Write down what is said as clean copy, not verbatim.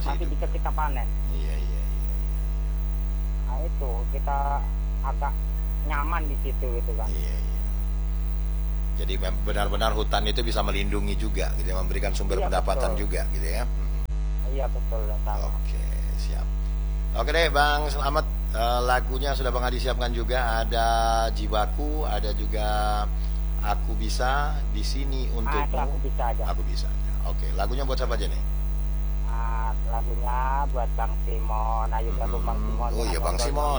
masih bisa kita panen. Iya, iya, iya. Nah itu kita agak nyaman di situ gitu kan. Iya, iya. Jadi benar-benar hutan itu bisa melindungi juga gitu ya, memberikan sumber Iya, pendapatan betul. juga gitu ya. Iya betul sama. Oke, siap. Oke deh Bang Selamat, lagunya sudah Bang Adi siapkan juga, ada Jiwaku, ada juga Aku Bisa di Sini Itu Untukmu. aku bisa aja. Aku Bisa aja. Oke, lagunya buat siapa aja nih? Lagunya buat Bang Simon, ayo gabung Bang Simon. Oh iya Bang Dengan Simon,